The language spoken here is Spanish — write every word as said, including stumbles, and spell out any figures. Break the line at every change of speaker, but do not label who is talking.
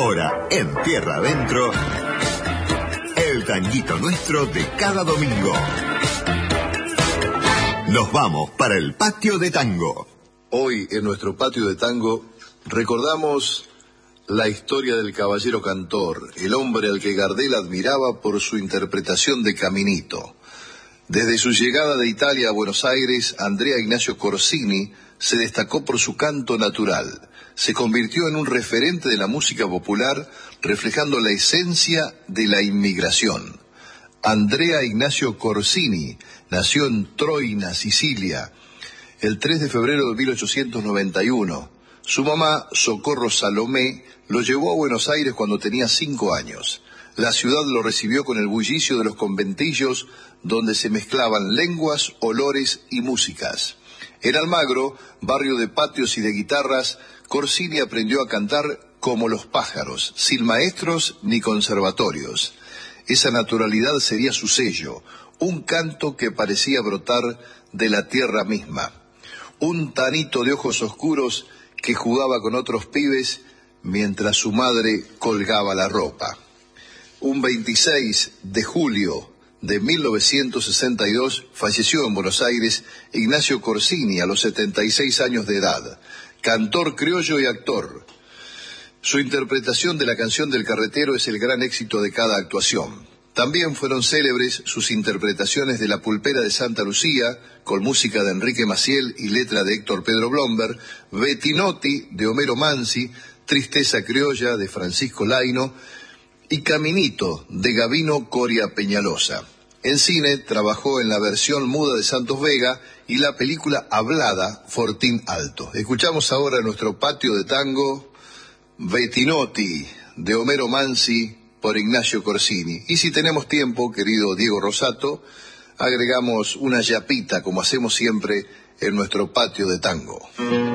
Ahora, en Tierra Adentro, el tanguito nuestro de cada domingo. Nos vamos para el patio de tango.
Hoy, en nuestro patio de tango, recordamos la historia del caballero cantor, el hombre al que Gardel admiraba por su interpretación de Caminito. Desde su llegada de Italia a Buenos Aires, Andrea Ignacio Corsini se destacó por su canto natural. Se convirtió en un referente de la música popular, reflejando la esencia de la inmigración. Andrea Ignacio Corsini nació en Troina, Sicilia, el tres de febrero de mil ochocientos noventa y uno. Su mamá, Socorro Salomé, lo llevó a Buenos Aires cuando tenía cinco años. La ciudad lo recibió con el bullicio de los conventillos, donde se mezclaban lenguas, olores y músicas. En Almagro, barrio de patios y de guitarras, Corsini aprendió a cantar como los pájaros, sin maestros ni conservatorios. Esa naturalidad sería su sello, un canto que parecía brotar de la tierra misma. Un tanito de ojos oscuros que jugaba con otros pibes mientras su madre colgaba la ropa. Un veintiséis de julio de mil novecientos sesenta y dos falleció en Buenos Aires Ignacio Corsini a los setenta y seis años de edad, cantor criollo y actor. Su interpretación de la canción del carretero es el gran éxito de cada actuación. También fueron célebres sus interpretaciones de La pulpera de Santa Lucía, con música de Enrique Maciel y letra de Héctor Pedro Blomberg, Bettinotti de Homero Mansi, Tristeza criolla de Francisco Laino y Caminito de Gabino Coria Peñalosa. En cine trabajó en la versión muda de Santos Vega y la película hablada Fortín Alto. Escuchamos ahora en nuestro patio de tango Bettinotti de Homero Mansi por Ignacio Corsini. Y si tenemos tiempo, querido Diego Rosato, agregamos una yapita como hacemos siempre en nuestro patio de tango.